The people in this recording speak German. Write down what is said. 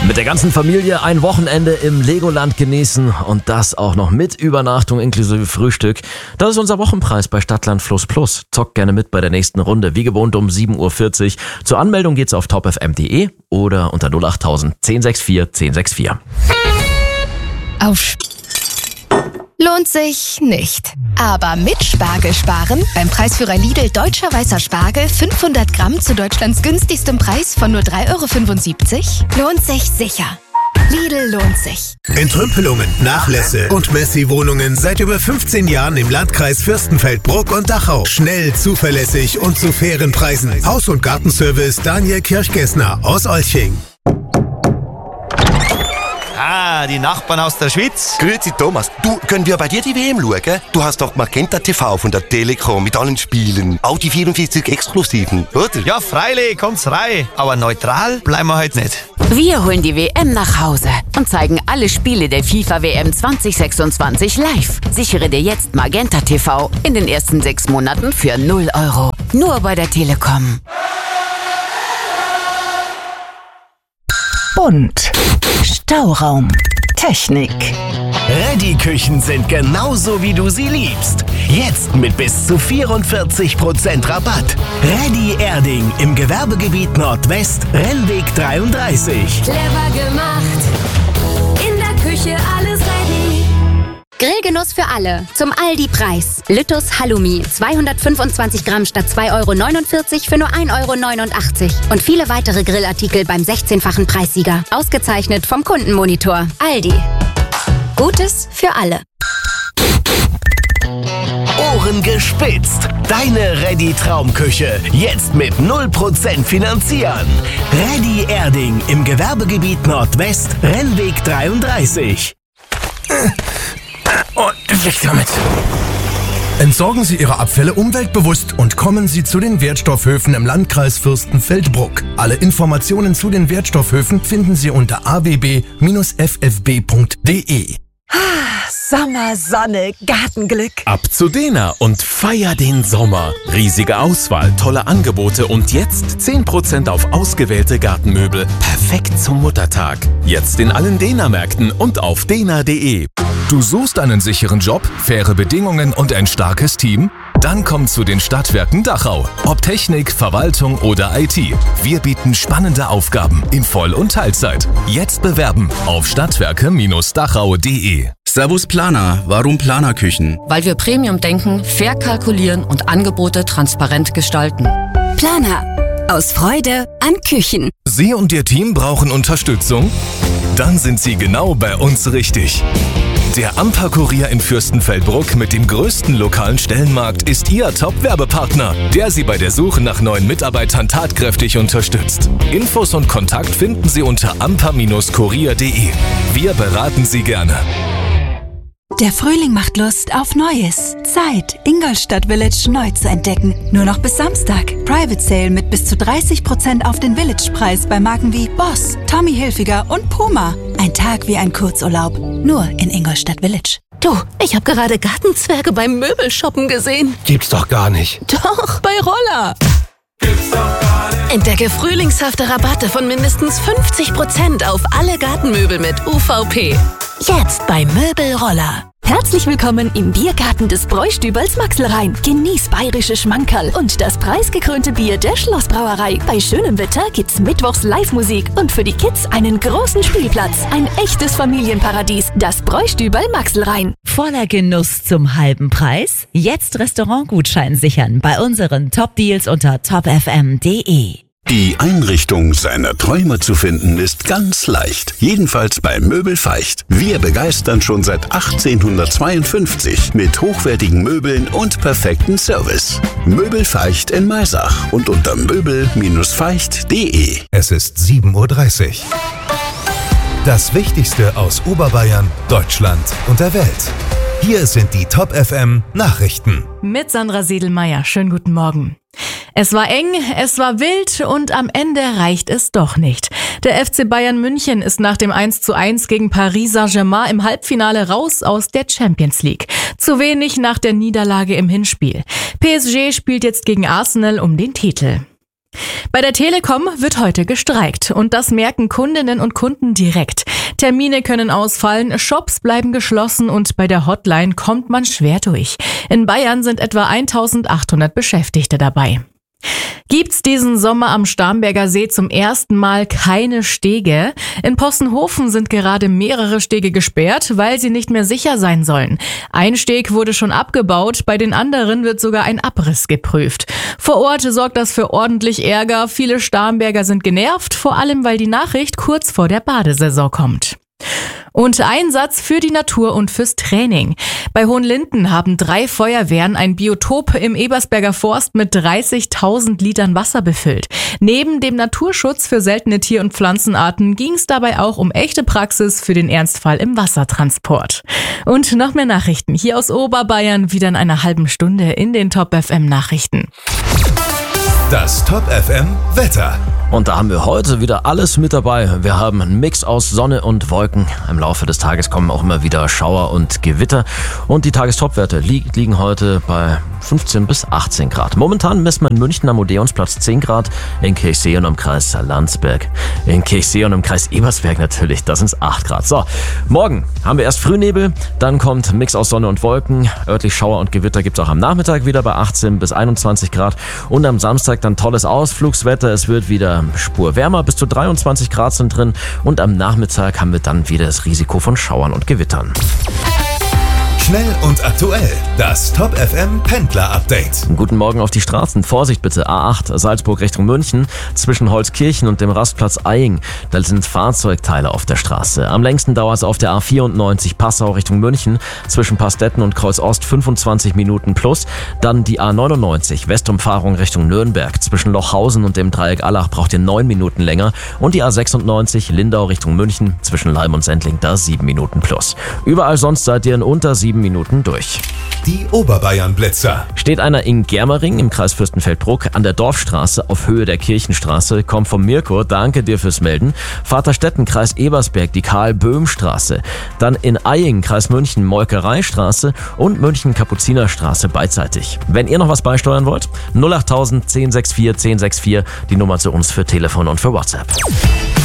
Mit der ganzen Familie ein Wochenende im Legoland genießen und das auch noch mit Übernachtung inklusive Frühstück. Das ist unser Wochenpreis bei Stadtland Fluss Plus. Zockt gerne mit bei der nächsten Runde, wie gewohnt um 7.40 Uhr. Zur Anmeldung geht's auf topfm.de oder unter 08000 1064 1064. Lohnt sich nicht. Aber mit Spargel sparen beim Preisführer Lidl Deutscher Weißer Spargel 500 Gramm zu Deutschlands günstigstem Preis von nur 3,75 € lohnt sich sicher. Lidl lohnt sich. Entrümpelungen, Nachlässe und Messi-Wohnungen seit über 15 Jahren im Landkreis Fürstenfeldbruck und Dachau. Schnell, zuverlässig und zu fairen Preisen. Haus- und Gartenservice Daniel Kirchgessner aus Olching. Ah, die Nachbarn aus der Schweiz. Grüezi Thomas, du, können wir bei dir die WM schauen? Du hast doch Magenta TV von der Telekom mit allen Spielen. Auch die 44 Exklusiven, oder? Ja, freilich, kommt's rein. Aber neutral bleiben wir heute nicht. Wir holen die WM nach Hause und zeigen alle Spiele der FIFA-WM 2026 live. Sichere dir jetzt Magenta TV in den ersten 6 Monaten für 0 €. Nur bei der Telekom. Bunt. Stauraum. Technik. Ready-Küchen sind genauso, wie du sie liebst. Jetzt mit bis zu 44% Rabatt. Ready Erding im Gewerbegebiet Nordwest, Rennweg 33. Clever gemacht. In der Küche alles ready. Grillgenuss für alle. Zum Aldi-Preis. Lüttus Halloumi. 225 Gramm statt 2,49 € für nur 1,89 € Und viele weitere Grillartikel beim 16-fachen Preissieger. Ausgezeichnet vom Kundenmonitor. Aldi. Gutes für alle. Ohren gespitzt. Deine Ready-Traumküche. Jetzt mit 0% finanzieren. Ready Erding im Gewerbegebiet Nordwest, Rennweg 33. Und weg damit. Entsorgen Sie Ihre Abfälle umweltbewusst und kommen Sie zu den Wertstoffhöfen im Landkreis Fürstenfeldbruck. Alle Informationen zu den Wertstoffhöfen finden Sie unter awb-ffb.de. Sommer, Sonne, Gartenglück. Ab zu Dena und feier den Sommer. Riesige Auswahl, tolle Angebote und jetzt 10% auf ausgewählte Gartenmöbel. Perfekt zum Muttertag. Jetzt in allen Dena-Märkten und auf dena.de. Du suchst einen sicheren Job, faire Bedingungen und ein starkes Team? Dann komm zu den Stadtwerken Dachau. Ob Technik, Verwaltung oder IT. Wir bieten spannende Aufgaben in Voll- und Teilzeit. Jetzt bewerben auf stadtwerke-dachau.de. Servus Planer, warum Planerküchen? Weil wir Premium denken, fair kalkulieren und Angebote transparent gestalten. Planer. Aus Freude an Küchen. Sie und Ihr Team brauchen Unterstützung? Dann sind Sie genau bei uns richtig. Der Amper-Kurier in Fürstenfeldbruck mit dem größten lokalen Stellenmarkt ist Ihr Top-Werbepartner, der Sie bei der Suche nach neuen Mitarbeitern tatkräftig unterstützt. Infos und Kontakt finden Sie unter amper-kurier.de. Wir beraten Sie gerne. Der Frühling macht Lust auf Neues. Zeit, Ingolstadt Village neu zu entdecken. Nur noch bis Samstag. Private Sale mit bis zu 30% auf den Village-Preis bei Marken wie Boss, Tommy Hilfiger und Puma. Ein Tag wie ein Kurzurlaub. Nur in Ingolstadt Village. Du, ich habe gerade Gartenzwerge beim Möbelshoppen gesehen. Gibt's doch gar nicht. Doch, bei Roller. Entdecke frühlingshafte Rabatte von mindestens 50% auf alle Gartenmöbel mit UVP. Jetzt bei Möbelroller. Herzlich willkommen im Biergarten des Bräustübels Maxlrhein. Genieß bayerische Schmankerl und das preisgekrönte Bier der Schlossbrauerei. Bei schönem Wetter gibt's mittwochs Live-Musik und für die Kids einen großen Spielplatz. Ein echtes Familienparadies. Das Bräustübel Maxlrhein. Voller Genuss zum halben Preis? Jetzt Restaurantgutschein sichern bei unseren Top-Deals unter topfm.de. Die Einrichtung seiner Träume zu finden ist ganz leicht. Jedenfalls bei Möbel Feicht. Wir begeistern schon seit 1852 mit hochwertigen Möbeln und perfekten Service. Möbel Feicht in Maisach und unter möbel-feicht.de. Es ist 7.30 Uhr. Das Wichtigste aus Oberbayern, Deutschland und der Welt. Hier sind die Top FM Nachrichten. Mit Sandra Siedelmeier. Schönen guten Morgen. Es war eng, es war wild und am Ende reicht es doch nicht. Der FC Bayern München ist nach dem 1:1 gegen Paris Saint-Germain im Halbfinale raus aus der Champions League. Zu wenig nach der Niederlage im Hinspiel. PSG spielt jetzt gegen Arsenal um den Titel. Bei der Telekom wird heute gestreikt und das merken Kundinnen und Kunden direkt. Termine können ausfallen, Shops bleiben geschlossen und bei der Hotline kommt man schwer durch. In Bayern sind etwa 1800 Beschäftigte dabei. Gibt's diesen Sommer am Starnberger See zum ersten Mal keine Stege? In Possenhofen sind gerade mehrere Stege gesperrt, weil sie nicht mehr sicher sein sollen. Ein Steg wurde schon abgebaut, bei den anderen wird sogar ein Abriss geprüft. Vor Ort sorgt das für ordentlich Ärger. Viele Starnberger sind genervt, vor allem weil die Nachricht kurz vor der Badesaison kommt. Und Einsatz für die Natur und fürs Training. Bei Hohenlinden haben 3 Feuerwehren ein Biotop im Ebersberger Forst mit 30.000 Litern Wasser befüllt. Neben dem Naturschutz für seltene Tier- und Pflanzenarten ging es dabei auch um echte Praxis für den Ernstfall im Wassertransport. Und noch mehr Nachrichten hier aus Oberbayern, wieder in einer halben Stunde in den Top FM Nachrichten. Das Top FM Wetter. Und da haben wir heute wieder alles mit dabei. Wir haben einen Mix aus Sonne und Wolken. Im Laufe des Tages kommen auch immer wieder Schauer und Gewitter. Und die Tagestopwerte liegen heute bei 15 bis 18 Grad. Momentan messen wir in München am Odeonsplatz 10 Grad, in Kirchsee und im Kreis Landsberg. In Kirchsee und im Kreis Ebersberg natürlich, das sind 8 Grad. So, morgen haben wir erst Frühnebel, dann kommt ein Mix aus Sonne und Wolken. Örtlich Schauer und Gewitter gibt es auch am Nachmittag wieder bei 18 bis 21 Grad. Und am Samstag dann tolles Ausflugswetter. Es wird wieder Spur wärmer, bis zu 23 Grad sind drin. Und am Nachmittag haben wir dann wieder das Risiko von Schauern und Gewittern. Schnell und aktuell. Das Top FM Pendler Update. Guten Morgen auf die Straßen. Vorsicht bitte. A8 Salzburg Richtung München. Zwischen Holzkirchen und dem Rastplatz Eying. Da sind Fahrzeugteile auf der Straße. Am längsten dauert es auf der A94 Passau Richtung München. Zwischen Pastetten und Kreuz Ost 25 Minuten plus. Dann die A99 Westumfahrung Richtung Nürnberg. Zwischen Lochhausen und dem Dreieck Allach braucht ihr 9 Minuten länger. Und die A96 Lindau Richtung München. Zwischen Leim und Sendling da 7 Minuten plus. Überall sonst seid ihr in unter 7 Minuten durch. Die Oberbayern-Blitzer. Steht einer in Germering im Kreis Fürstenfeldbruck an der Dorfstraße auf Höhe der Kirchenstraße. Kommt vom Mirko, danke dir fürs Melden. Vaterstetten, Kreis Ebersberg, die Karl-Böhm-Straße. Dann in Eying, Kreis München, Molkereistraße und München-Kapuzinerstraße beidseitig. Wenn ihr noch was beisteuern wollt, 08000 1064 1064, die Nummer zu uns für Telefon und für WhatsApp.